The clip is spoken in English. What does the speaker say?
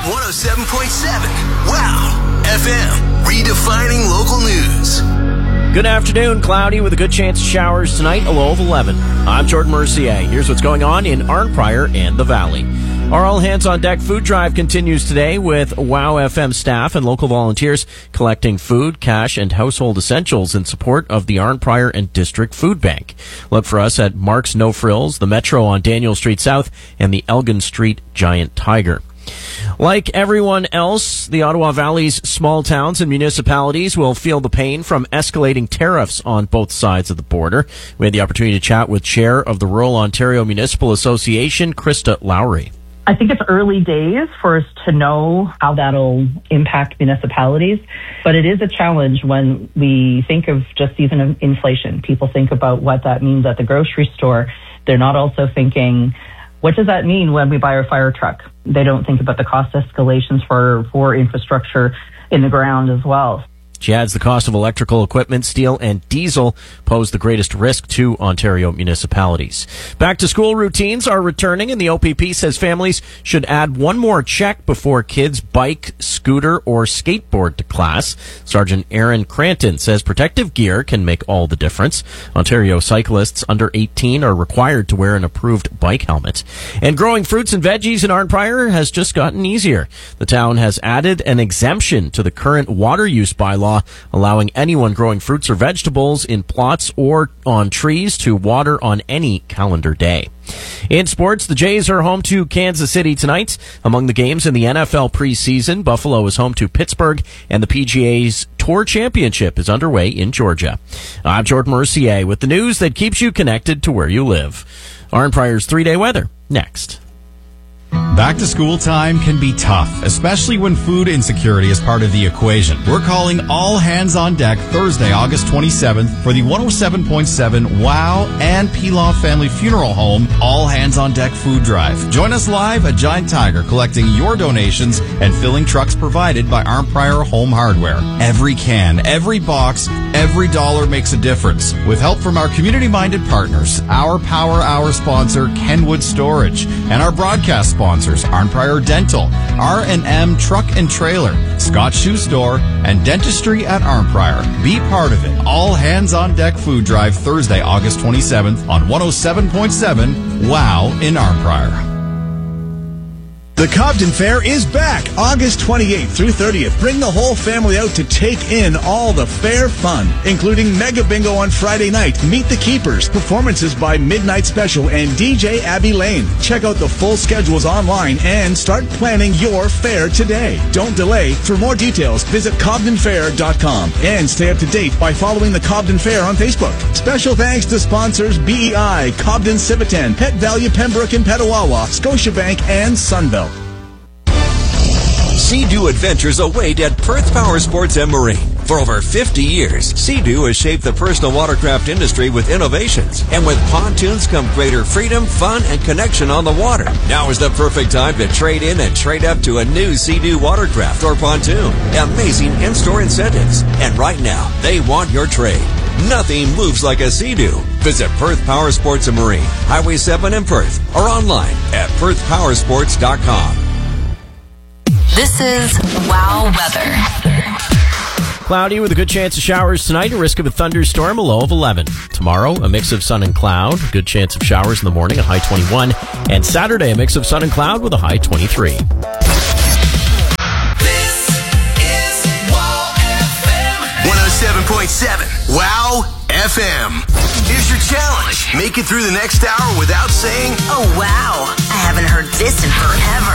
107.7. Wow FM, redefining local news. Good afternoon. Cloudy with a good chance of showers tonight, a low of 11. I'm Jordan Mercier. Here's what's going on in Arnprior and the Valley. Our All Hands on Deck food drive continues today with Wow FM staff and local volunteers collecting food, cash, and household essentials in support of the Arnprior and District Food Bank. Look for us at Mark's No Frills, the Metro on Daniel Street South, and the Elgin Street Giant Tiger. Like everyone else, the Ottawa Valley's small towns and municipalities will feel the pain from escalating tariffs on both sides of the border. We had the opportunity to chat with Chair of the Rural Ontario Municipal Association, Krista Lowry. I think it's early days for us to know how that'll impact municipalities, but it is a challenge when we think of just even inflation. People think about what that means at the grocery store. They're not also thinking, what does that mean when we buy our fire truck? They don't think about the cost escalations for infrastructure in the ground as well. She adds the cost of electrical equipment, steel, and diesel pose the greatest risk to Ontario municipalities. Back to school routines are returning, and the OPP says families should add one more check before kids bike, scooter, or skateboard to class. Sergeant Aaron Cranton says protective gear can make all the difference. Ontario cyclists under 18 are required to wear an approved bike helmet. And growing fruits and veggies in Arnprior has just gotten easier. The town has added an exemption to the current water use bylaw, allowing anyone growing fruits or vegetables in plots or on trees to water on any calendar day. In sports, the Jays are home to Kansas City tonight. Among the games in the NFL preseason, Buffalo is home to Pittsburgh, and the PGA's Tour Championship is underway in Georgia. I'm Jordan Mercier with the news that keeps you connected to where you live. Arnprior's 3-day weather, next. Back to school time can be tough, especially when food insecurity is part of the equation. We're calling all hands on deck Thursday, August 27th for the 107.7 Wow and Pilaf Family Funeral Home All Hands on Deck food drive. Join us live at Giant Tiger, collecting your donations and filling trucks provided by Arnprior Home Hardware. Every can, every box, every dollar makes a difference. With help from our community-minded partners, our Power Hour sponsor, Kenwood Storage, and our broadcast sponsors, Arnprior Dental, R&M Truck and Trailer, Scott Shoe Store, and Dentistry at Arnprior. Be part of it. All Hands on Deck food drive Thursday, August 27th on 107.7 Wow in Arnprior. The Cobden Fair is back August 28th through 30th. Bring the whole family out to take in all the fair fun, including Mega Bingo on Friday night, Meet the Keepers, performances by Midnight Special, and DJ Abby Lane. Check out the full schedules online and start planning your fair today. Don't delay. For more details, visit CobdenFair.com and stay up to date by following the Cobden Fair on Facebook. Special thanks to sponsors BEI, Cobden Civitan, Pet Value Pembroke and Petawawa, Scotiabank, and Sunbelt. Sea-Doo Adventures await at Perth Power Sports and Marine. For over 50 years, Sea-Doo has shaped the personal watercraft industry with innovations. And with pontoons come greater freedom, fun, and connection on the water. Now is the perfect time to trade in and trade up to a new Sea-Doo watercraft or pontoon. Amazing in-store incentives. And right now, they want your trade. Nothing moves like a Sea-Doo. Visit Perth Power Sports and Marine, Highway 7 in Perth, or online at perthpowersports.com. This is Wow Weather. Cloudy with a good chance of showers tonight, a risk of a thunderstorm, a low of 11. Tomorrow, a mix of sun and cloud, a good chance of showers in the morning, a high 21. And Saturday, a mix of sun and cloud with a high 23. This is Wow FM 107.7 Wow FM. Here's your challenge. Make it through the next hour without saying, Oh, wow. I haven't heard this in forever.